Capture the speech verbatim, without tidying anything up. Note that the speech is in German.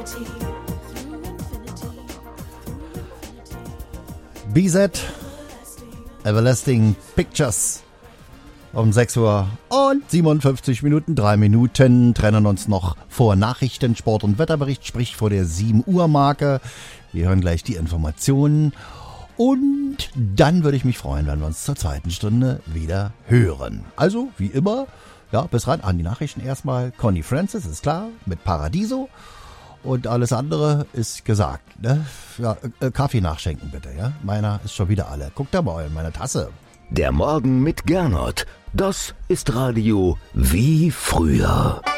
B Z, Everlasting Pictures. Um sechs Uhr und siebenundfünfzig Minuten, drei Minuten trennen uns noch vor Nachrichten, Sport und Wetterbericht, sprich vor der sieben Uhr Marke. Wir hören gleich die Informationen und dann würde ich mich freuen, wenn wir uns zur zweiten Stunde wieder hören. Also, wie immer, ja, bis ran an die Nachrichten erstmal. Connie Francis, ist klar, mit Paradiso und alles andere ist gesagt. Ne? Ja, äh, Kaffee nachschenken bitte, ja. Meiner ist schon wieder alle. Guckt da mal in meine Tasse. Der Morgen mit Gernot. Das ist Radio wie früher.